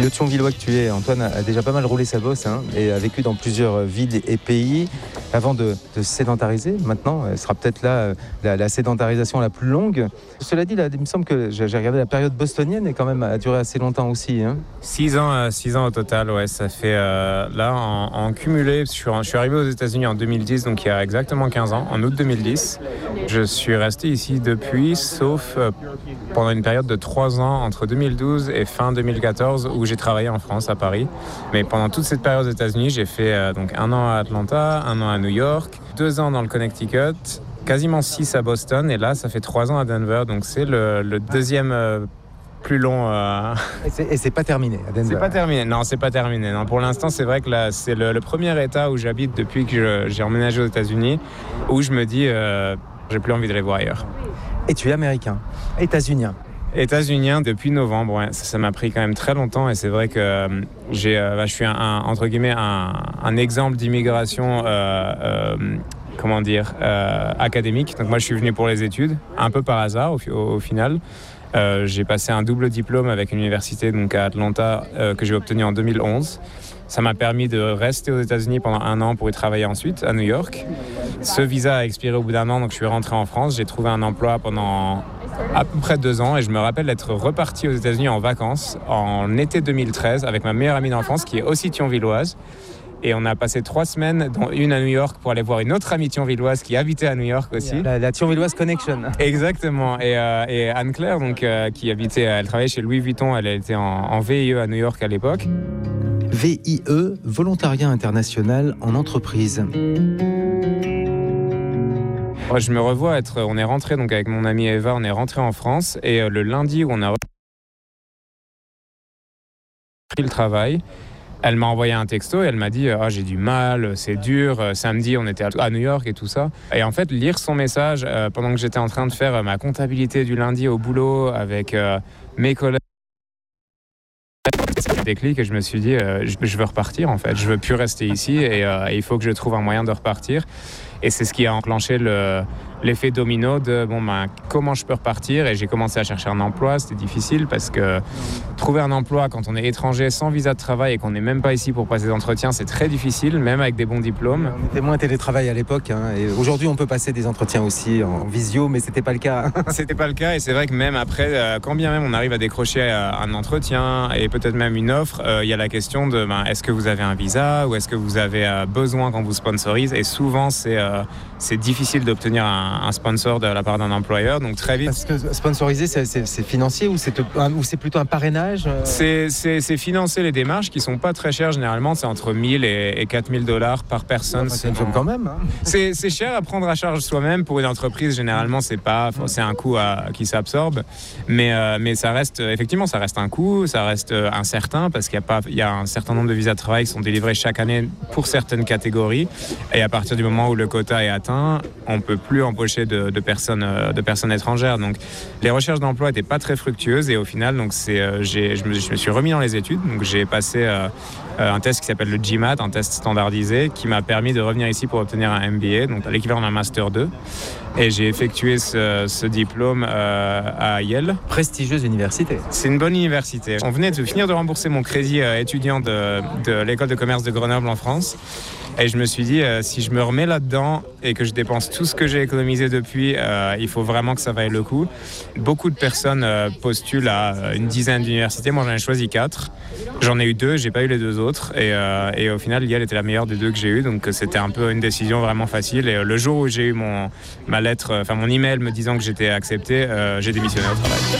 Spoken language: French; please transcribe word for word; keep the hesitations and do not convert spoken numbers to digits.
Le Thionvillois que tu es, Antoine, a déjà pas mal roulé sa bosse hein, et a vécu dans plusieurs villes et pays avant de, de se sédentariser. Maintenant, ce sera peut-être là la, la sédentarisation la plus longue. Cela dit, là, il me semble que j'ai regardé la période bostonienne et quand même a duré assez longtemps aussi. Hein. Six ans, euh, six ans au total, ouais, ça fait euh, là en, en cumulé. Je suis, je suis arrivé aux États-Unis en deux mille dix, donc il y a exactement quinze ans, en août deux mille dix. Je suis resté ici depuis, sauf euh, pendant une période de trois ans entre deux mille douze et fin deux mille quatorze où j'ai travaillé en France, à Paris. Mais pendant toute cette période aux États-Unis, j'ai fait euh, donc un an à Atlanta, un an à New York, deux ans dans le Connecticut, quasiment six à Boston, et là, ça fait trois ans à Denver. Donc c'est le, le deuxième euh, plus long. Euh... Et, c'est, et c'est pas terminé à Denver. C'est pas terminé. Non, c'est pas terminé. Non, pour l'instant, c'est vrai que là, c'est le, le premier État où j'habite depuis que je, j'ai emménagé aux États-Unis, où je me dis, euh, j'ai plus envie de les voir ailleurs. Et tu es américain, états-unien. États-unien depuis novembre, ouais. ça, ça m'a pris quand même très longtemps et c'est vrai que euh, j'ai, euh, bah, je suis un, un, entre guillemets un, un exemple d'immigration, euh, euh, comment dire, euh, académique. Donc moi je suis venu pour les études, un peu par hasard au, au, au final. Euh, j'ai passé un double diplôme avec une université donc à Atlanta euh, que j'ai obtenu en deux mille onze. Ça m'a permis de rester aux États-Unis pendant un an pour y travailler ensuite à New York. Ce visa a expiré au bout d'un an, donc je suis rentré en France. J'ai trouvé un emploi pendant à peu près deux ans et je me rappelle d'être reparti aux États-Unis en vacances en été deux mille treize avec ma meilleure amie d'enfance qui est aussi thionvilloise. Et on a passé trois semaines, dont une à New York, pour aller voir une autre amie thionvilloise qui habitait à New York aussi. La, la Thionvilloise Connection. Exactement. Et, euh, et Anne-Claire, donc, euh, qui habitait, elle travaillait chez Louis Vuitton, elle était en, en V I E à New York à l'époque. V I E, Volontariat International en entreprise. Moi, je me revois être, on est rentré donc avec mon amie Eva, on est rentré en France et euh, le lundi où on a repris le travail, elle m'a envoyé un texto et elle m'a dit ah, « j'ai du mal, c'est dur, samedi on était à New York et tout ça ». Et en fait, lire son message euh, pendant que j'étais en train de faire euh, ma comptabilité du lundi au boulot avec euh, mes collègues, c'est un déclic et je me suis dit euh, je, je veux repartir en fait, je veux plus rester ici et, euh, et il faut que je trouve un moyen de repartir. Et c'est ce qui a enclenché le, l'effet domino de bon, ben, comment je peux repartir. Et j'ai commencé à chercher un emploi. C'était difficile parce que trouver un emploi quand on est étranger sans visa de travail et qu'on n'est même pas ici pour passer des entretiens, c'est très difficile, même avec des bons diplômes. On était moins télétravail à l'époque. Hein, et aujourd'hui, on peut passer des entretiens aussi en visio, mais c'était pas le cas. C'était pas le cas. Et c'est vrai que même après, euh, quand bien même on arrive à décrocher euh, un entretien et peut-être même une offre, il euh, y a la question de ben, est-ce que vous avez un visa ou est-ce que vous avez euh, besoin qu'on vous sponsorise. Et souvent, c'est euh, c'est difficile d'obtenir un, un sponsor de la part d'un employeur, donc très vite. Parce que sponsoriser, c'est, c'est, c'est financier ou c'est, ou c'est plutôt un parrainage euh... c'est, c'est, c'est financer les démarches qui sont pas très chères généralement, c'est entre mille et quatre mille dollars par personne. Enfin, c'est une somme quand même. Hein. C'est, c'est cher à prendre à charge soi-même pour une entreprise. Généralement, c'est pas, c'est un coût à, qui s'absorbe, mais euh, mais ça reste effectivement, ça reste un coût, ça reste incertain parce qu'il y a pas, il y a un certain nombre de visas de travail qui sont délivrés chaque année pour certaines catégories, et à partir du moment où le quota est atteint, on ne peut plus embaucher de, de, personnes, de personnes étrangères. Donc, les recherches d'emploi n'étaient pas très fructueuses et au final, donc, c'est, euh, j'ai, je, me, je me suis remis dans les études. Donc, j'ai passé euh, un test qui s'appelle le GMAT, un test standardisé, qui m'a permis de revenir ici pour obtenir un M B A, donc l'équivalent d'un Master deux. Et j'ai effectué ce, ce diplôme euh, à Yale. Prestigieuse université. C'est une bonne université. On venait de finir de rembourser mon crédit euh, étudiant de, de l'école de commerce de Grenoble en France. Et je me suis dit, euh, si je me remets là-dedans et que je dépense tout ce que j'ai économisé depuis, euh, il faut vraiment que ça vaille le coup. Beaucoup de personnes euh, postulent à une dizaine d'universités. Moi, j'en ai choisi quatre. J'en ai eu deux, j'ai pas eu les deux autres. Et, euh, et au final, Yale était la meilleure des deux que j'ai eues. Donc, c'était un peu une décision vraiment facile. Et euh, le jour où j'ai eu mon, ma lettre, enfin mon email me disant que j'étais accepté, euh, j'ai démissionné au travail.